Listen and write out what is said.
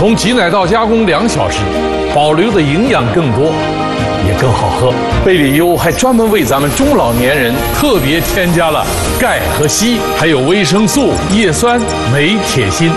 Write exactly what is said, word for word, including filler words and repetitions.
从挤奶到加工两小时，保留的营养更多，也更好喝。贝里优还专门为咱们中老年人特别添加了钙和硒，还有维生素、叶酸、镁、铁、锌。